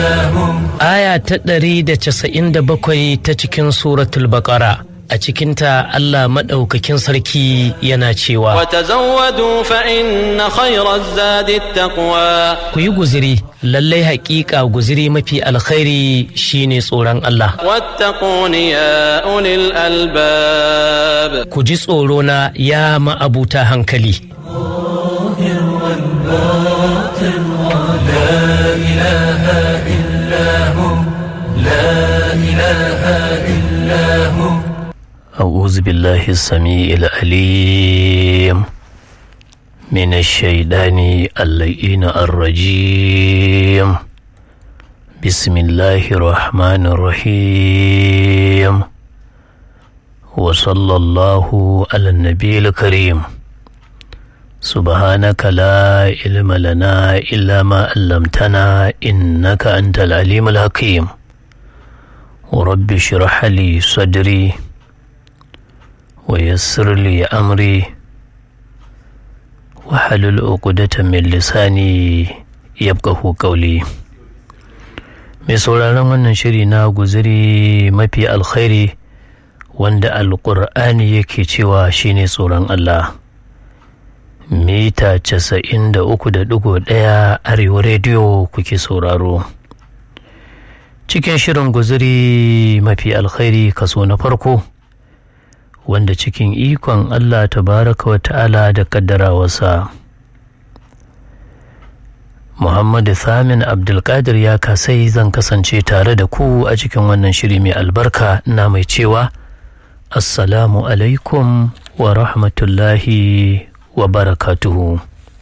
Aya ta 197 ta cikin suratul Baqara. A cikinta Allah maɗaukakin sarki yana cewa, وتزودوا فإن خير الزاد التقوى. ku yi guziri, lallai haƙiƙa guziri mafi alkhairi shine tsoron Allah. واتقون يا أولي الألباب. Ku ji tsorona ya ma'abuta hankali. أعوذ بالله السميع العليم من الشيطان اللعين الرجيم. بسم الله الرحمن الرحيم. وصلى الله على النبي الكريم. سبحانك لا علم لنا إلا ما علمتنا إنك أنت العليم الحكيم. ورب اشرح لي صدري ويسر لي أمري وحلل عقدة من لساني يفقهوا قولي. mai sauraron wannan shiri na guziri mafi alkhairi wanda alƙur'ani yake cewa shine tsoron Allah. Mita 93.1 Arewa rediyo kuke sauraro. Cikin shirin guziri mafi alkhairi kaso na farko, wanda cikin ikon Allah tabaraka wa ta'ala da kaddarawarsa, Muhammadu Samin Abdulkadir ya kasai zan kasance tare da ku a cikin wannan shiri mai albarka, na mai cewa Assalamu alaikum wa rahmatullahi wa barakatuhu.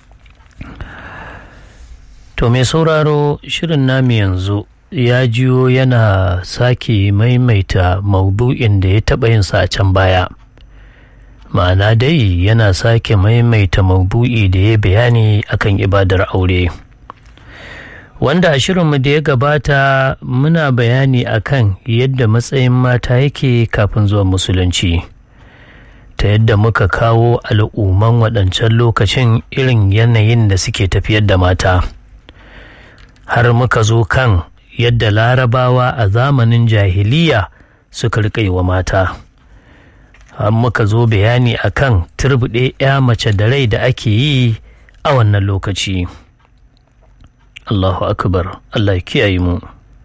To mai sauraro, shirin namu yanzu ya jiyo yana sake maimaita maudu'in da ya taɓa yinsa a can baya. Ma'ana dai yana sake maimaita maudu'i da ya bayani akan ibadar aure, wanda a shirinmu da ya gabata muna bayani akan yadda matsayin mata yake kafin zuwa musulunci, ta yadda muka kawo al'umman waɗancan lokacin irin yanayin da suke tafiyar da mata, har muka zo kan yadda larabawa a zamanin jahiliya suka riƙa wa mata, har muka zo bayani akan turbuɗe ya mace da rai da ake yi a wannan lokaci. Allahu akbar, Allah ya kiyaye mu.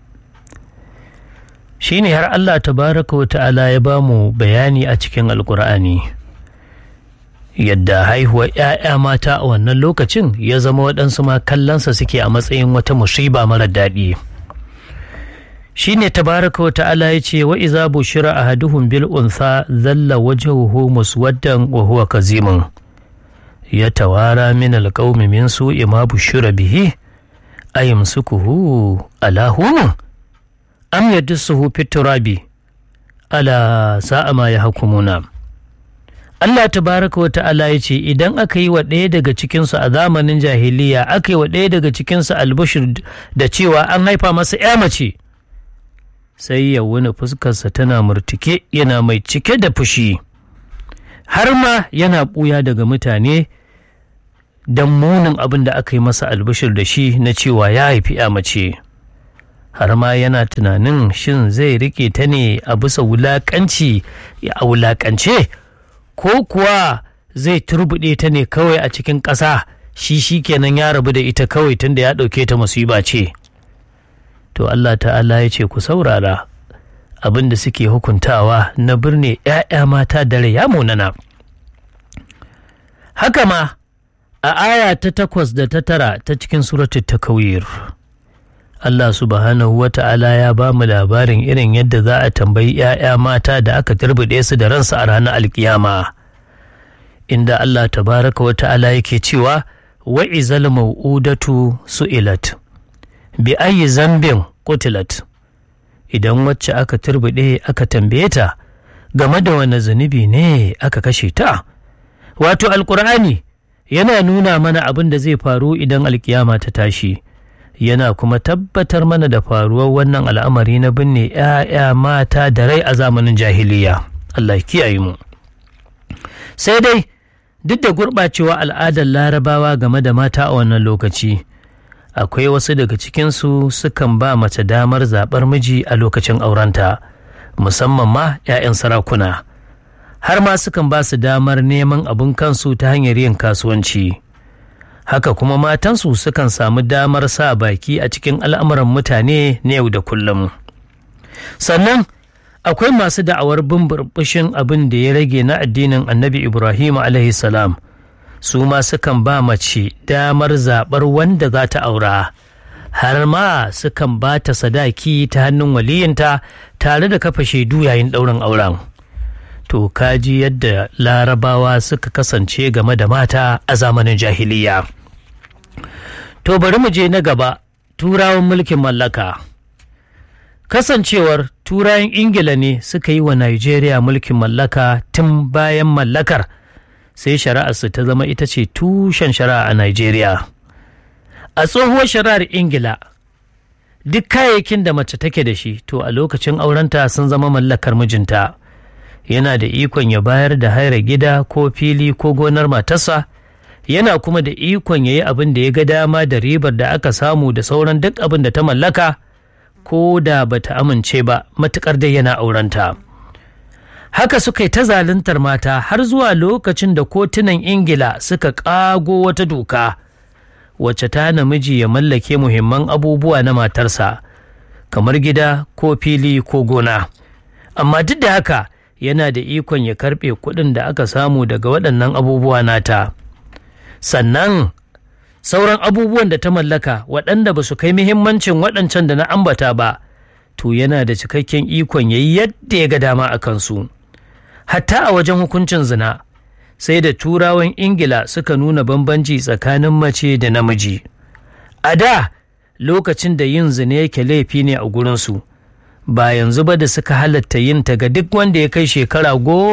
Shine har Allah tabaraka wa ta'ala ya ba mu bayani a cikin alkur'ani yadda haihuwar 'ya'ya mata a wannan lokacin ya zama waɗansu ma kallonsa suke a matsayin wata musiba mara daɗi. Shine tabaraka wa ta'ala ya ce, wa iza bushira ahaduhum bil untha zalla wajhuhu muswaddan wa huwa kazimun yatawara min alqawmi min su'i ma bushira bihi ayumsikuhu ala hunin am yadussuhu fit turabi ala sa'a ma yahkumuna. Allah tabaraka wa ta'ala ya ce, idan aka yi wa ɗaya daga cikinsu a zamanin jahiliya, aka yi wa ɗaya daga cikinsu albushir da cewa an haifa masa 'ya mace, sai ya wuni fuskarsa tana murtuke, yana mai cike da fushi, har ma yana ɓuya daga mutane don munin abin da aka yi masa albishir da shi na cewa ya haifi 'ya mace, har ma yana tunanin shin zai rike ta ne a bisa wulaƙanci a wulaƙance, ko kuwa zai turbuɗe ta ne kawai a cikin ƙasa, shi kenan ya rabu da ita kawai tunda ya ɗauke ta musiba ce. To Allah ta'ala ya ce, ku saurara abin da suke hukuntawa na birne 'ya'ya mata da rai ya munana. Haka ma a aya ta 8 da ta 9 ta cikin suratul Takwir, Allah subhanahu wa ta'ala ya ba mu labarin irin yadda za a tambayi 'ya'ya mata da aka turbuɗe su da ransu a ranar alkiyama, inda Allah tabaraka wa ta'ala yake cewa, wa izal mau'udatu su'ilat bi ayi zambin qutilat. Idan wacce aka turbuɗe aka tambaye ta game da wani zunubi ne aka kashe ta. Wato alkur'ani yana nuna mana abin da zai faru idan alkiyama ta tashi, yana kuma tabbatar mana da faruwar wannan al'amari na binne 'ya'ya mata da rai a zamanin jahiliya. Allah kiyaye mu. Sai dai duk da gurɓacewa al'adar larabawa game da mata a wannan lokaci, akwai wasu daga cikinsu sukan ba mace damar zaɓar miji a lokacin aurenta, musamman ma 'ya'yan sarakuna, har ma sukan ba su damar neman abin kansu ta hanyar yin kasuwanci. Haka kuma matansu sukan samu damar sa baki a cikin al'amuran mutane na yau da kullum. Sannan akwai masu da'awar bin burbushin abin da ya rage na addinin Annabi Ibrahim alaihi salam, su ma sukan ba mace damar zaɓar wanda za ta aura, har ma sukan ba ta sadaki ta hannun waliyinta tare da kafa shaidu yayin ɗaurin auren. To kaji yadda larabawa suka kasance game da mata a zamanin jahiliya. To bari mu je na gaba, turawan mulkin mallaka. Kasancewar turawan Ingila ne suka yi wa Najeriya mulkin mallaka tun bayan mallakar, sai shari'arsu ta zama ita ce tushen shari'a a Najeriya. A tsohuwar shari'ar Ingila, duk kayayyakin da mace take da shi to a lokacin aurenta sun zama mallakar mijinta. Yana da ikon ya bayar da hayar gida ko fili ko gonar matarsa, yana kuma da ikon ya yi abin da ya ga dama da ribar da aka samu da sauran duk abin da ta mallaka, ko da ba ta amince ba matuƙar dai yana aurenta. Haka suka yi ta zaluntar mata har zuwa lokacin da kotunan Ingila suka ƙago wata doka wacce ta namiji ya mallake muhimman abubuwa na matarsa, kamar gida ko fili ko gona. Amma duk da haka yana da ikon ya karɓe kuɗin da aka samu daga waɗannan abubuwa nata. Sannan sauran abubuwan da ta mallaka waɗanda ba su kai muhimmancin waɗancan da na ambata ba, to yana da cikakken ikon ya yi yadda ya ga dama a kansu. Hatta a wajen hukuncin zina, sai da turawan Ingila suka nuna bambanci tsakanin mace da namiji. A da lokacin da yin zina yake laifi ne a gurinsu, ba yanzu ba da suka halatta yin ta ga duk wanda ya kai shekara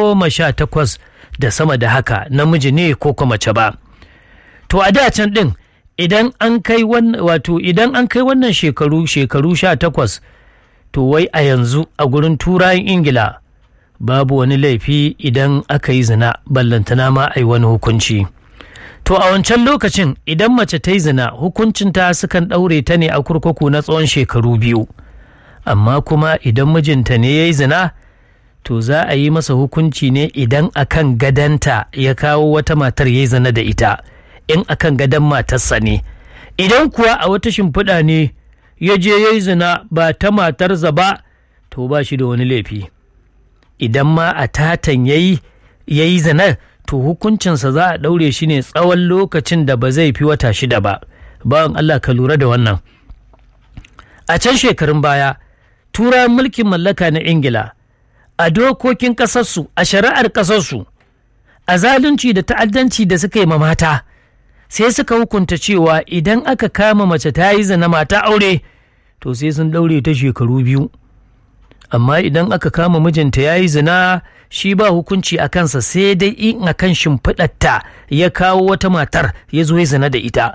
18 da sama da haka, namiji ne ko kuma mace ba. To a da can ɗin idan an kai wannan shekaru 18, to wai a yanzu a gurin turayen Ingila babu wani laifi idan aka yi zina, ballantana ma a yi wani hukunci. To a wancan lokacin idan mace ta yi zina, hukuncinta sukan ɗaure ta ne a kurkuku na tsawon shekaru 2. Amma kuma idan mijinta ne ya yi zina, to za a yi masa hukunci ne idan akan gadanta ya kawo wata matar ya yi zina da ita, in akan gadon matarsa ne. Idan kuwa a wata shimfiɗa ne ya je ya yi zina ba ta matarsa ba, to ba shi da wani laifi. Idan ma a tatan ya yi zina, to hukuncinsa za a ɗaure shi ne tsawon lokacin da ba zai fi wata 6 ba. Bawan Allah ka lura da wannan. A can shekarun baya, turawan mulkin mallaka na Ingila, a dokokin ƙasarsu, a shari'ar ƙasarsu, a zalunci da ta'addanci da suka yi ma mata, sai suka hukunta cewa idan aka kama mace ta yi zina mata aure, to sai sun ɗaure ta shekaru 2. Amma idan aka kama mijinta ya yi zina, shi ba hukunci a kansa, sai dai in a kan shimfiɗarta ya kawo wata matar ya zo ya zina da ita.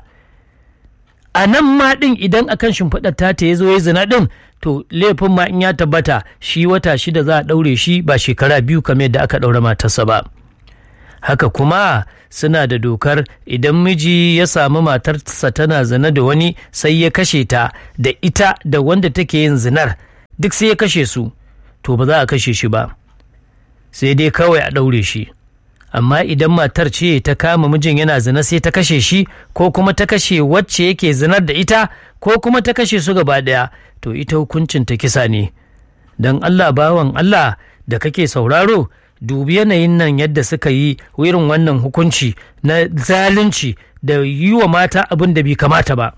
A nan ma ɗin idan a kan shimfiɗarta ta ya zo ya zina ɗin, to laifin ma in ya tabbata shi wata 6 za a ɗaure shi, ba shekara 2 kamar yadda aka ɗaure matarsa ba. Haka kuma suna da dokar idan miji ya samu matarsa tana zina da wani, sai ya kashe ta da ita da wanda take yin zinar, duk sai ya kashe su, to ba za a kashe shi ba, sai dai kawai a ɗaure shi. Amma idan matar ce ta kama mijin yana zina sai ta kashe shi, ko kuma ta kashe wacce yake zinar da ita, ko kuma ta kashe su gaba ɗaya, to ita hukuncin ta kisa ne. Don Allah bawan Allah da kake sauraro, dubi yanayin nan yadda suka yi irin wannan hukunci na zalunci da yi wa mata abin da bai kamata ba.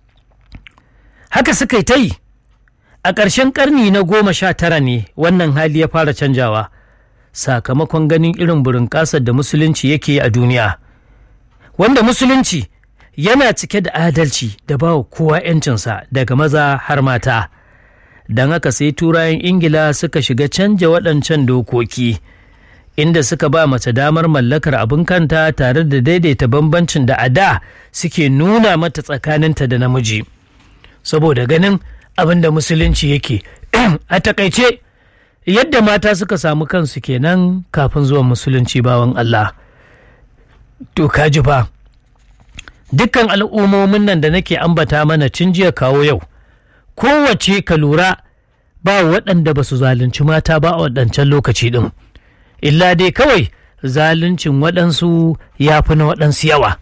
Haka suka yi ta yi. A ƙarshen ƙarni na 19 ne wannan hali ya fara canjawa, sakamakon ganin irin burinƙasar da musulunci yake a duniya, wanda musulunci yana cike da adalci da ba wa kowa 'yancinsa daga maza har mata. Don haka sai turayen Ingila suka shiga canja waɗancan dokoki, inda suka ba mace damar mallakar abin kanta tare da daidaita bambancin da a da suke nuna mata tsakaninta da namiji, saboda ganin abin da musulunci yake. A takaice yadda mata suka samu kansu kenan kafin zuwan musulunci bawan Allah. To kaji fa, dukkan al'ummomin nan da nake ambata mana tun jiya kawo yau, kowace ka lura ba waɗanda ba su zalunci mata ba a waɗancan lokaci ɗin, illa dai kawai zaluncin waɗansu ya fi na waɗansu yawa.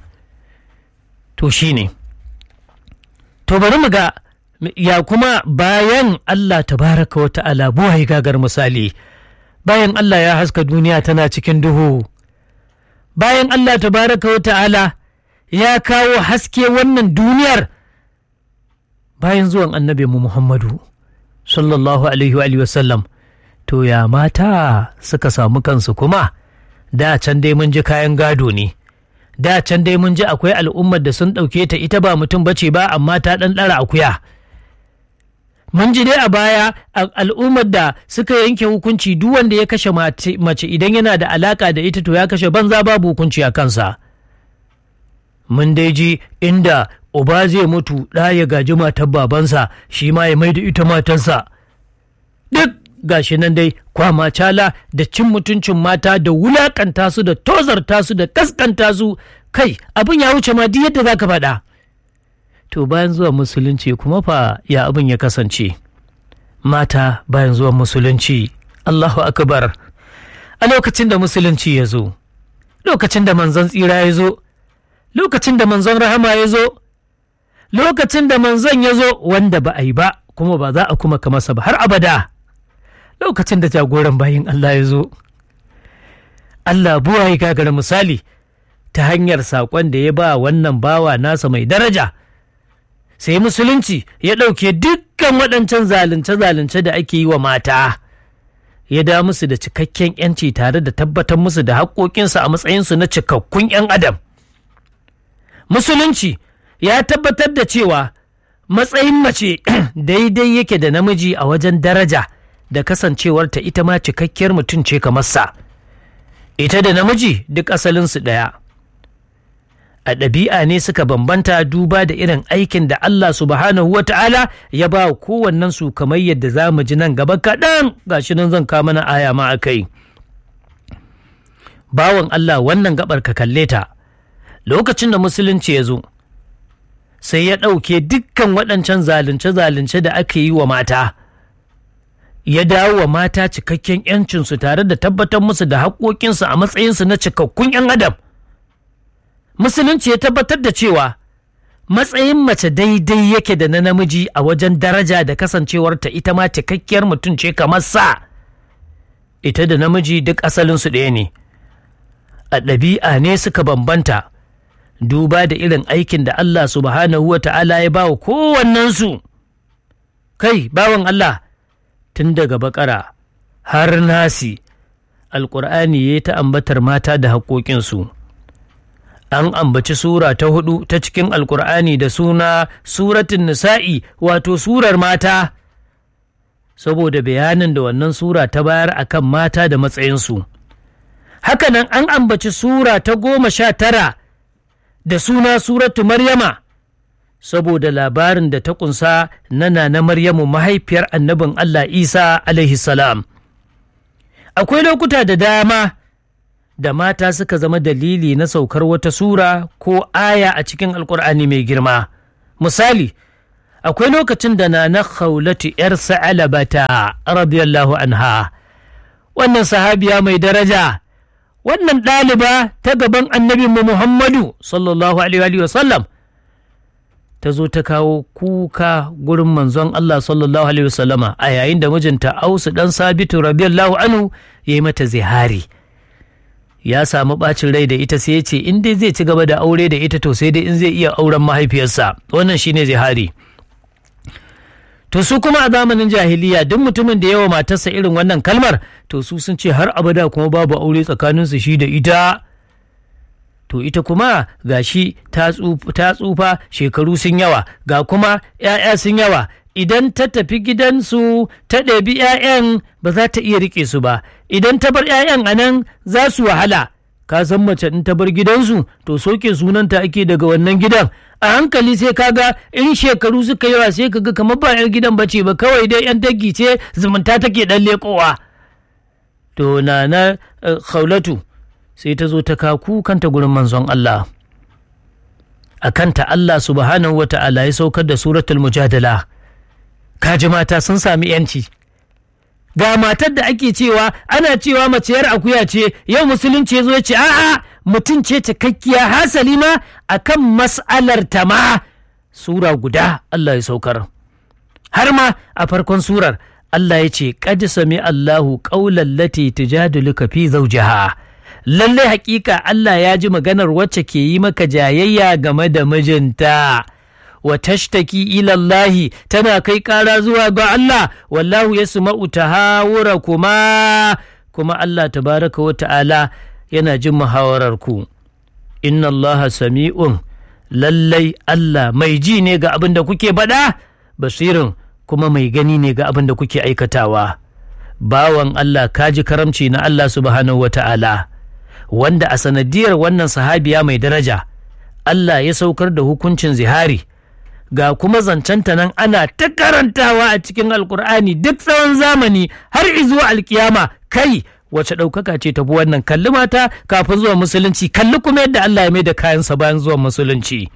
To shi ne, to bari mu ga ya kuma bayan Allah tabaraka wa ta'ala buwai gagar misali, bayan Allah ya haska duniya tana cikin duhu, bayan Allah tabaraka wa ta'ala ya kawo haske wannan duniyar, bayan zuwan annabi mu Muhammadu sallallahu alaihi wa sallam, to ya mata suka samu kansu kuma. Da can dai mun ji kayan gado ne, da can dai mun ji akwai al'ummar da sun ɗauke ta ita ba mutum bace ba amma ta ɗan ɗara akuya. Mun ji dai a baya al'ummar da suka yanke hukunci duk wanda ya kashe mace idan yana da alaka da ita to ya kashe banza, babu hukunci a kansa. Mun dai ji inda uba zai mutu ɗa ya gaji matar babansa, shi ma ya mai da ita matarsa. Duk gashi nan dai kwama cala da cin mutuncin mata da wulakanta su da tozarta su da kaskanta su, kai abin ya wuce ma duk yadda za ka faɗa. To bayan zuwa musulunci kuma fa ya abin ya kasance. Mata bayan zuwa musulunci, Allahu akbar, a lokacin da musulunci ya zo, lokacin da manzon tsira ya zo, lokacin da manzon rahama ya zo, lokacin da manzon ya zo wanda ba a yi ba kuma ba za a kuma kamasa ba har abada, lokacin da jagoran bayin Allah ya zo. Allah buwa ya gagara misali ta hanyar saƙon da ya ba wannan bawa nasa mai daraja, sai musulunci ya ɗauke dukkan waɗancan zalunce-zalunce da ake yi wa mata, ya da musu da cikakken 'yanci tare da tabbatar musu da haƙoƙinsu a matsayinsu na cikakkun 'yan adam. Musulunci ya tabbatar da cewa matsayin mace daidai yake da namiji a wajen daraja da kasancewarta ita ma cikakkiyar mutum ce kamar sa. Ita da namiji duk asalinsu ɗaya. A ɗabi'a ne suka bambanta duba da irin aikin da Allah subhanahu wa ta'ala ya ba wa kowannensu, kamar yadda za mu ji nan gaba kaɗan, gashi nan zan kama na aya ma a kai. Bawan Allah wannan gabar ka kalle ta, lokacin da musulunci ya zo, sai ya ɗauke dukkan waɗancan zalunce-zalunce da aka yi wa mata, ya dawo wa mata cikakken 'yancinsu tare da tabbatar musu da haƙoƙinsu a matsayinsu na cikakkun 'yan adam. Musulunci ya tabbatar da cewa matsayin mace daidai yake da na namiji a wajen daraja da kasancewarta ita ma cikakkiyar mutum ce kamar sa. Ita da namiji duk asalinsu ɗaya ne, a ɗabi'a ne suka bambanta, duba da irin aikin da Allah subhanahu wa ta'ala ya ba wa kowannensu. Kai, bawan Allah, tun daga Baƙara har Nasi, Alƙur'ani ya ta ambatar mata da haƙoƙinsu. An ambaci Sura ta 4 ta cikin Alƙur'ani da suna Suratun Nisa'i, wato Surar mata, saboda bayanin da wannan Sura ta bayar akan mata da matsayinsu. Hakanan an ambaci Sura ta 19 da suna Suratu Maryama, saboda labarin da ta kunsa na Maryamu mahaifiyar annabin Allah Isa alaihi salam. Akwai lokuta da dama da mata suka zama dalili na saukar wata sura ko aya a cikin Alƙur'ani mai girma. Misali, akwai lokacin da Nana Khawlatu 'yar Sa'alabata radiyallahu anha, wannan sahabiya mai daraja, wannan ɗaliba ta gaban annabinmu Muhammadu sallallahu alaihi wa sallam, ta zo ta kawo kuka gurin manzon Allah sallallahu alaihi wa sallama a yayin da mijinta Ausu ɗan Sabitu radiyallahu anhu ya yi mata zihari. Ya samu ɓacin rai da ita, sai ya ce in dai zai ci gaba da aure da ita to sai dai in zai iya auren mahaifiyarsa, wannan shine zihari. To su kuma a zamanin jahiliya duk mutumin da yawa matarsa irin wannan kalmar, to su sun ce har abada kuma babu aure tsakaninsu shi da ita. To ita kuma ga shi ta tsufa, shekaru sun yawa, ga kuma 'ya'ya sun yawa, idan ta tafi gidansu ta ɗabi 'ya'yan ba za ta iya riƙe su ba, idan ta bar 'ya'yan a nan za su wahala. Ka san mace in ta bar gidansu to soke sunanta ake daga wannan gidan. A hankali sai kaga in shekaru suka yawa sai kaga kamar ba 'yar gidan bace ba, kawai dai 'yan taggi ce zumunta take ɗan leƙowa. To Nana Khawlatu sai ta zo ta kawo kukanta gurin manzon Allah. a kanta Allah subhanahu wa ta'ala ya saukar da suratul mujadala. Kaji mata sun sami yanci. Ga matar da ake cewa ana cewa mace yar akuya ce, yau musulunci ya zo ya ce a'a mutum ce cikakkiya, hasali ma akan mas'alar ta ma sura guda Allah ya saukar. Har ma a farkon surar Allah ya ce qad sami Allahu qawlan lati tujadiluka fi zawjiha. Lallai hakika Allah ya ji maganar wacce ke yi maka jayayya game da mijinta. Wa tashtaki ila Allah, tana kai ƙara zuwa ga Allah, wallahu yasma'u tahawura kuma Allah tabaraka wa ta'ala yana jin muhawarar ku. Inna Allah sami'un, lallai Allah mai ji ne ga abin da kuke faɗa, basirin kuma mai gani ne ga abin da kuke aikatawa. Bawan Allah, kaji karamci na Allah subhanahu wa ta'ala, wanda a sanadiyar wannan sahabiya mai daraja Allah ya saukar da hukuncin zihari. Ga kuma zancenta nan ana ta karantawa a cikin alkur'ani duk tsawon zamani har izuwa alkiyama. Kai wace ɗaukaka ce tafi wannan? Kalli mata kafin zuwa musulunci, kalli kuma yadda Allah ya mai da kayansa bayan zuwa musulunci.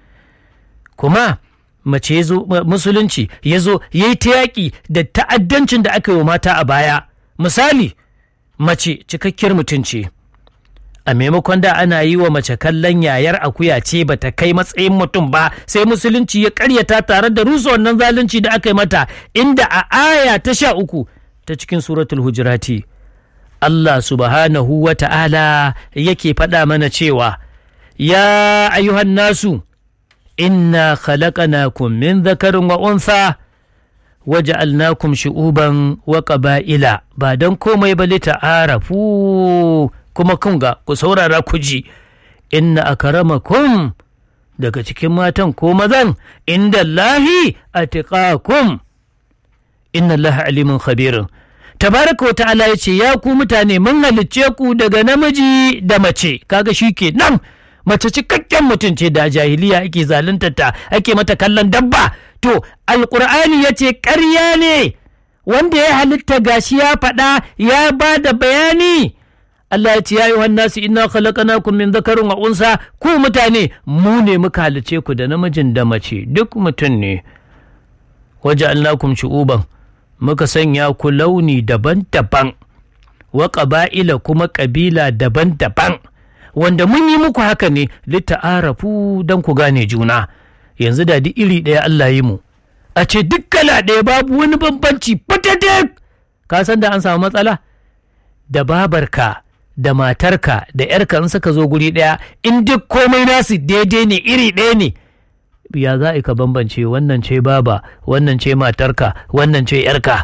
Kuma mace ya zo musulunci ya zo ya yi ta yaƙi da ta'addancin da aka yi wa mata a baya. Misali, mace cikakkiyar mutum ce, a maimakon da ana yi wa mace kallon yayar akuya ce ba ta kai matsayin mutum ba, sai musulunci ya karyata tare da rusa wannan zalunci da aka yi mata, inda a aya ta 13 ta cikin suratul hujurati Allah subhanahu wa ta'ala yake faɗa mana cewa ya ayyuhan nasu inna khalaqnakum min dhakarin wa untha waja'alnakum shu'uban wa qaba'ila, ba dan komai ba lita'arafu. Kuma kunga ku saurara ku ji, inna akramakum, daga cikin matan ko mazan, inda Allahi atqakum, inna Allaha alimun khabirin. Tabaraka wa ta'ala ya ce ya ku mutane mun halicce ku daga namiji da mace. Kaga shi ke nan, mace cikakken mutum ce da jahiliya ake zaluntarta, ake mata kallon dabba. To alqur'ani ya ce ƙarya ne, wanda ya halitta gashi ya faɗa ya ba da bayani. Allah ya ce ya ayyuhan nasu inna khalaqnakum min dhakarin wa unsa, ku mutane mu ne muka halice ku da namijin da mace, duk mutum ne. Waja'alnakum shu'uban, muka sanya ku launi daban-daban, wa qaba'ila kuma kabila daban-daban, wanda mun yi muku haka ne lita'arafu dan ku gane juna. Yanzu da duk iri ɗaya Allah yi mu, a ce duk kala ɗaya babu wani bambanci fatatek, ka san da an samu matsala. Da babarka da matarka da ‘yarka in suka zo guri ɗaya, in duk komai nasu daidai ne, iri ɗaya ne, ya za ka bambance wannan ce baba, wannan ce matarka, wannan ce ‘yarka.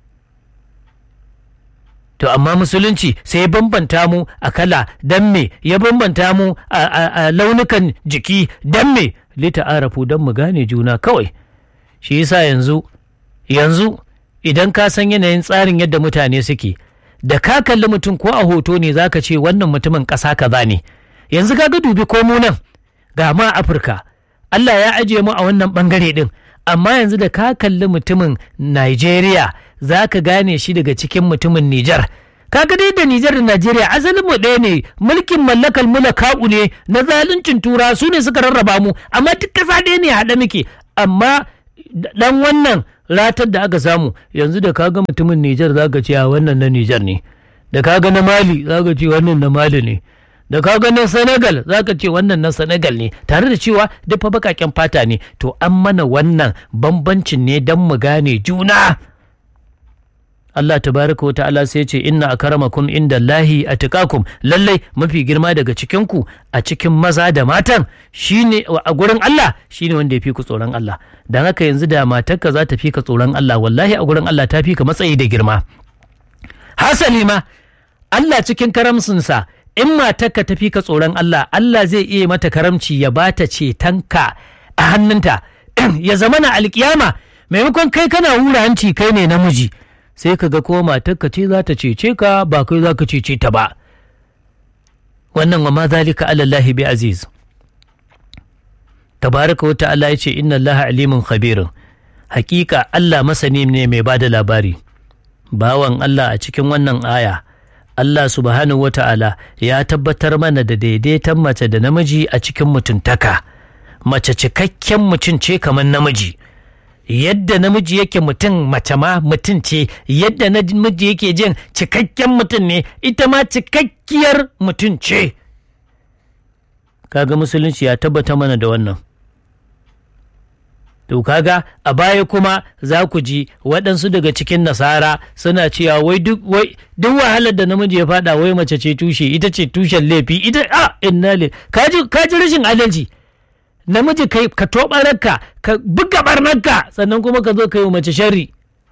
To amma musulunci sai ya bambanta mu a kala, don me ya bambanta mu a launukan jiki, don me lita'arafu, don mu gane juna kawai. Shi yasa yanzu idan ka san yanayin tsarin yadda mutane suke, da ka kalli mutum ko a hoto ne zaka ce wannan mutumin ƙasa kaza ne. Yanzu kaga dubi ko mu nan ga ma Afirka, Allah ya ajiye mu a wannan bangare din, amma yanzu da ka kalli mutumin Nigeria zaka gane shi daga cikin mutumin Nijar. Kaga dai da Nijar da Najeriya asalin mu ɗaya ne, mulkin mallakar mulaka'u ne na zaluncin tura, su ne suka rarraba mu, amma duk ƙasa ɗaya ne haɗe muke. Amma dan wannan ratar da aka samu yanzu, da kaga mutumin Nijar zaka ce wannan na Nijar ne, da kaga na Mali zaka ce wannan na Mali ne, da kaga na Senegal zaka ce wannan na Senegal ne, tare da cewa duk fa bakaken fata ne. To an mana wannan bambancin ne dan mu gane juna. Allah tabaraka wa ta'ala sai ce inna akramakum indallahi atqakum, lallai mafi girma daga cikin ku a cikin maza da matan shine a gurin Allah shine wanda ya fi ku tsoron Allah. Dan haka yanzu da matarka za ta fi ka tsoron Allah, wallahi a gurin Allah ta fi ka matsayi da girma. Hasali ma Allah cikin karamcinsa, in matarka ta fi ka tsoron Allah, Allah zai iya mata karamci ya bata cetonka a hannunta ya zama na alkiyama, maimakon kai kana hura hanci kai ne namiji, sai ka ga ko matarka ce za ta cece ka, ba kai za ka cece ta ba. Wannan wa ma zalika alallahi bi aziz. Tabaraka wa ta'ala ya ce inna Allaha alimun khabirun, hakika Allah masani ne mai bada labari. Bawan Allah a cikin wannan aya, Allah subhanahu wa ta'ala ya tabbatar mana da daidaiton mace da namiji a cikin mutuntaka. mace cikakken mutum ce kamar namiji. Yadda namiji yake mutum, mace ma mutum ce. Yadda namiji yake jin cikakken mutum ne, ita ma cikakkiyar mutum ce. Kaga musulunci ya tabbata mana da wannan. To kaga a baya kuma za ku ji waɗansu daga cikin nasara suna cewa wai duk wahalar da namiji ya faɗa wai mace ce tushe, ita ce tushen laifi, ita inna le kaji rashin adalci. Namiji ka tobararka, ka buga barnarka, sannan kuma ka zo ka yi mace sharri.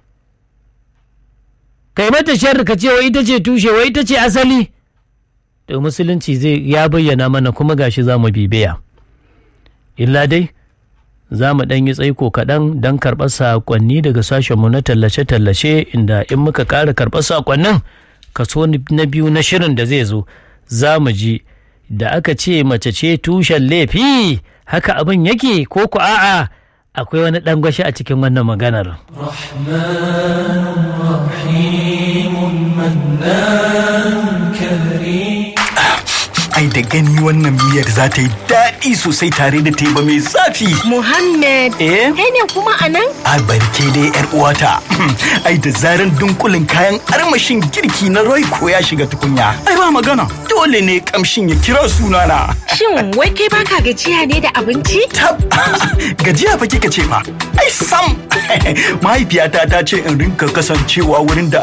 Kai mata sharri ka ce wai ita ce tushe, wai ita ce asali. To musulunci ya bayyana mana kuma gashi za mu bibiya. Illa dai za mu ɗan yi tsaiko kaɗan don karɓar saƙonni daga sashenmu na tallace-tallace, inda in muka ƙara karɓar saƙonnin kaso na biyu na shirin da zai zo za mu ji da aka ce mace ce tushen laifi, haka abin yake ko ku a'a akwai wani ɗan gwashi a cikin wannan maganar. Ai da gani wannan miyar za ta yi daɗi sosai tare da teba mai zafi. Muhammad, kai ne kuma a nan? A barke dai yar uwata. Ai da zaran dunkulin kayan armashin girki na Royco ya shiga tukunya. Ai ba magana, dole ne kamshin ya kira sunana. Shin wai kai baka gajiya ne da abinci? Tab, gajiya fa kika ce fa. Ai sam, mahaifiyata ta ce in rinka kasancewa wurin da